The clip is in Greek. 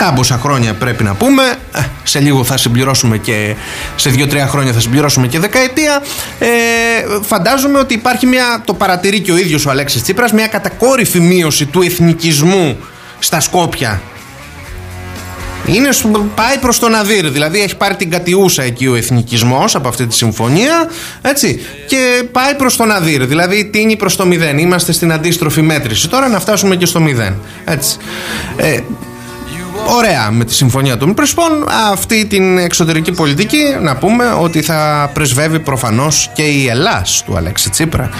κάμποσα χρόνια πρέπει να πούμε. Σε λίγο θα συμπληρώσουμε και σε 2-3 χρόνια θα συμπληρώσουμε και δεκαετία. Φαντάζομαι ότι υπάρχει το παρατηρεί και ο ίδιος ο Αλέξης Τσίπρας, μια κατακόρυφη μείωση του εθνικισμού στα Σκόπια. Πάει προς τον Αδύρ, δηλαδή έχει πάρει την κατιούσα εκεί ο εθνικισμός από αυτή τη συμφωνία, έτσι, και πάει προς τον Αδύρ, δηλαδή τίνει προς το 0. Είμαστε στην αντίστροφη μέτρηση τώρα, να φτάσουμε και στο 0, έτσι. Ωραία με τη συμφωνία των Πρεσπών. Αυτή την εξωτερική πολιτική να πούμε ότι θα πρεσβεύει προφανώς και η Ελλάς του Αλέξη Τσίπρα.